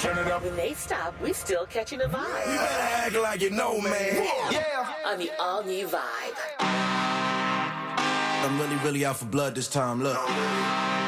When they stop, we still catching a vibe. You better act like you know, man. Yeah. On the all-new Vibe. I'm really out for blood this time, look.